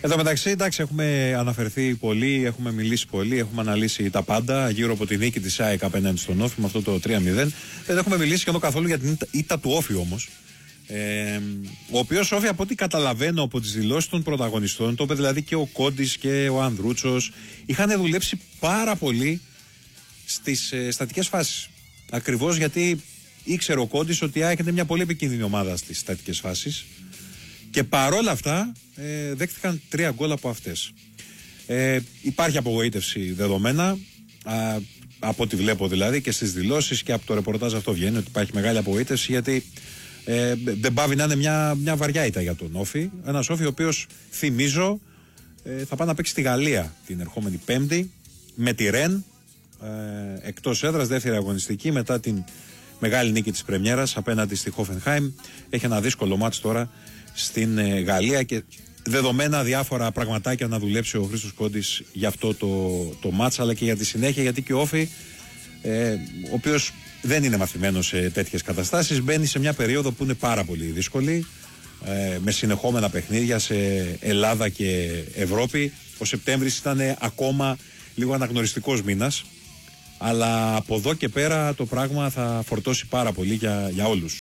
Εδώ μεταξύ, εντάξει, έχουμε αναφερθεί πολύ, έχουμε μιλήσει πολύ, έχουμε αναλύσει τα πάντα γύρω από τη νίκη της ΑΕΚ απέναντι στον Όφη με αυτό το 3-0. Δεν έχουμε μιλήσει σχεδόν καθόλου για την ήττα του Όφη όμως. Ο οποίος Όφη, από ό,τι καταλαβαίνω από τις δηλώσεις των πρωταγωνιστών, το είπε δηλαδή και ο Κόντης και ο Ανδρούτσος, είχαν δουλέψει πάρα πολύ στις στατικές φάσεις. Ακριβώς γιατί ήξερε ο Κόντης ότι η ΑΕΚ είναι μια πολύ επικίνδυνη ομάδα στις στατικές φάσεις. Και παρόλα αυτά δέχτηκαν 3 γκολ από αυτές. Υπάρχει απογοήτευση δεδομένα, από ό,τι βλέπω δηλαδή και στις δηλώσεις και από το ρεπορτάζ αυτό βγαίνει ότι υπάρχει μεγάλη απογοήτευση, γιατί δεν πάβει να είναι μια βαριά ήττα για τον Όφη. Ένας Όφη ο οποίος, θυμίζω, θα πάει να παίξει στη Γαλλία την ερχόμενη Πέμπτη με τη Ρεν, εκτός έδρας, δεύτερη αγωνιστική μετά την μεγάλη νίκη της πρεμιέρας απέναντι στη Χόφενχάιμ. Έχει ένα δύσκολο μάτς τώρα στην Γαλλία και δεδομένα διάφορα πραγματάκια να δουλέψει ο Χρήστος Κόντης για αυτό το μάτς, αλλά και για τη συνέχεια, γιατί και ο Όφη, ο οποίος δεν είναι μαθημένος σε τέτοιες καταστάσεις, μπαίνει σε μια περίοδο που είναι πάρα πολύ δύσκολη, με συνεχόμενα παιχνίδια σε Ελλάδα και Ευρώπη. Ο Σεπτέμβρης ήταν ακόμα λίγο αναγνωριστικός μήνας, αλλά από εδώ και πέρα το πράγμα θα φορτώσει πάρα πολύ για όλους.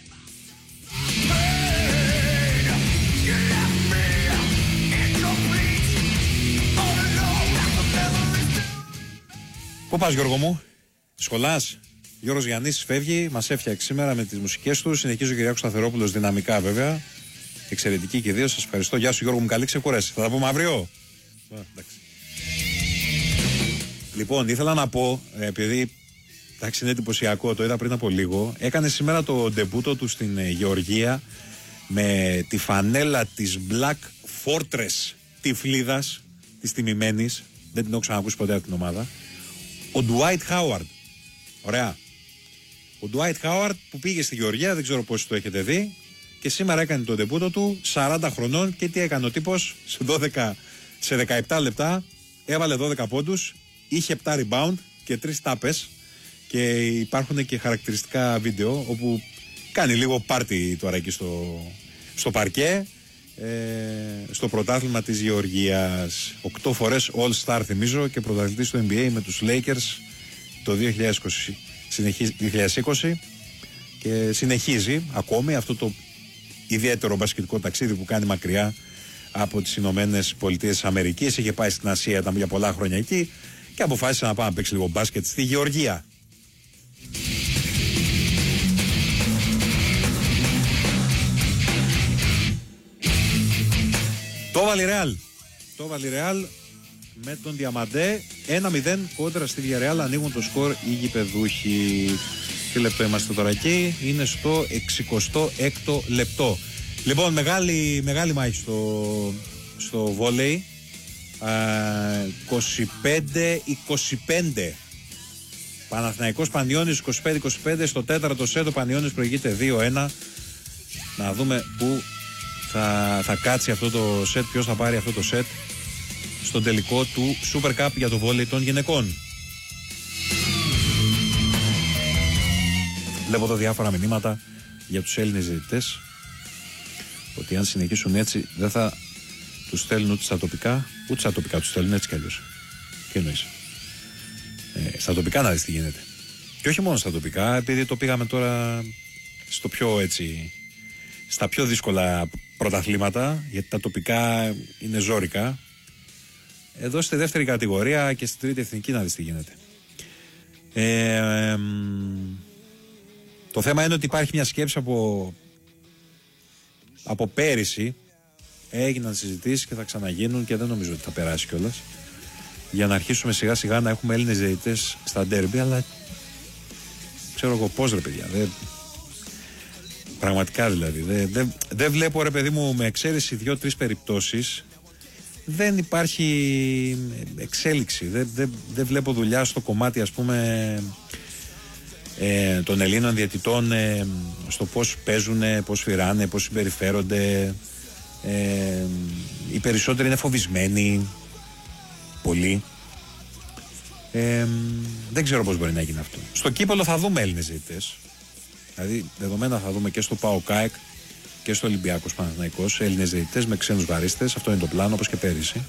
Πού πας, Γιώργο μου, σχολάς? Γιώργος Γιαννής φεύγει, μας έφτιαξε σήμερα με τις μουσικές του. Συνεχίζει ο Κυριάκος Σταθερόπουλος δυναμικά βέβαια. Εξαιρετική και δύο, σας ευχαριστώ. Γεια σου Γιώργο μου, καλή ξεκούραση. Θα τα πούμε αύριο. Εντάξει. Λοιπόν, ήθελα να πω, επειδή εντάξει, είναι εντυπωσιακό, το είδα πριν από λίγο. Έκανε σήμερα το ντεμπούτο του στην Γεωργία με τη φανέλα της Black Fortress Τυφλίδας, της τιμημένης. Δεν την έχω ξανακούσει ποτέ από την ομάδα. Ο Ντουάιτ Χάουαρντ. Ωραία. Ο Ντουάιτ Χάουαρντ που πήγε στη Γεωργία, δεν ξέρω πόσοι το έχετε δει, και σήμερα έκανε το ντεμπούτο του, 40 χρονών, και τι έκανε ο τύπος? Σε 17 λεπτά έβαλε 12 πόντους, είχε 7 rebound και 3 τάπες, και υπάρχουν και χαρακτηριστικά βίντεο όπου κάνει λίγο πάρτι τώρα εκεί στο παρκέ, στο πρωτάθλημα της Γεωργίας. 8 φορές All Star θυμίζω και πρωταθλητής του NBA με τους Lakers το 2020, και συνεχίζει ακόμη αυτό το ιδιαίτερο μπασκετικό ταξίδι που κάνει μακριά από τις Ηνωμένες Πολιτείες Αμερικής. Είχε πάει στην Ασία, ήταν για πολλά χρόνια εκεί και αποφάσισε να πάει να παίξει λίγο μπάσκετ στη Γεωργία. Το βάλει Ρεάλ με τον Διαμαντέ 1-0 κόντρα στη Villarreal. Ανοίγουν το σκορ οι γηπεδούχοι. Τι λεπτό είμαστε τώρα εκεί? Είναι στο 66ο λεπτό. Λοιπόν, μεγάλη μάχη στο βόλεϊ. 25-25. Παναθηναϊκός Πανιώνης 25-25. Στο τέταρτο σετ ο Πανιώνης προηγείται 2-1. Να δούμε πού θα κάτσει αυτό το σετ, ποιος θα πάρει αυτό το σετ στον τελικό του Super Cup για το βόλεϊ των γυναικών. Βλέπω εδώ διάφορα μηνύματα για τους Έλληνες διαιτητές, ότι αν συνεχίσουν έτσι δεν θα τους στέλνουν ούτε στα τοπικά, ούτε στα τοπικά τους στέλνουν, έτσι κι αλλιώς. Τι εννοείς? Στα τοπικά να δεις τι γίνεται. Και όχι μόνο στα τοπικά, επειδή το πήγαμε τώρα στο πιο έτσι, στα πιο δύσκολα πρωταθλήματα, γιατί τα τοπικά είναι ζόρικα. Εδώ στη δεύτερη κατηγορία και στη τρίτη εθνική να δεις τι γίνεται. Το θέμα είναι ότι υπάρχει μια σκέψη από πέρυσι. Έγιναν συζητήσεις και θα ξαναγίνουν και δεν νομίζω ότι θα περάσει κιόλας, για να αρχίσουμε σιγά σιγά να έχουμε Έλληνες διαιτητές στα ντέρμπι, αλλά ξέρω εγώ πώς, ρε παιδιά. Πραγματικά δηλαδή. Δεν βλέπω, ρε παιδί μου, με εξαίρεση 2-3 περιπτώσεις, δεν υπάρχει εξέλιξη. Δεν βλέπω δουλειά στο κομμάτι, ας πούμε, των Ελλήνων διαιτητών, στο πώς παίζουν, πώς φυράνε, πώς συμπεριφέρονται. Οι περισσότεροι είναι φοβισμένοι. Πολύ. Δεν ξέρω πώς μπορεί να γίνει αυτό. Στο κύπελλο θα δούμε Έλληνες διαιτητές. Δηλαδή, δεδομένα θα δούμε και στο ΠΑΟΚ ΑΕΚ και στο Ολυμπιακός Παναθηναϊκός, Έλληνες διαιτητές με ξένους βαρίστες. Αυτό είναι το πλάνο, όπως και πέρυσι.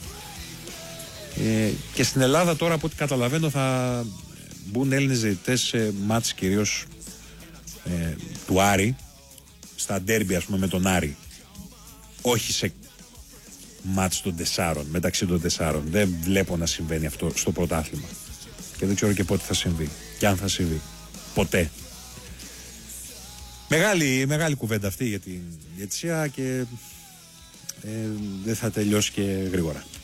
Και στην Ελλάδα τώρα, από ό,τι καταλαβαίνω, θα μπουν Έλληνες διαιτητές σε μάτς κυρίως του Άρη, στα ντέρμπι, ας πούμε, με τον Άρη. Όχι σε μάτς των 4, μεταξύ των 4. Δεν βλέπω να συμβαίνει αυτό στο πρωτάθλημα. Και δεν ξέρω και πότε θα συμβεί. Και αν θα συμβεί. Ποτέ. Μεγάλη κουβέντα αυτή για την διαιτησία και δεν θα τελειώσει και γρήγορα.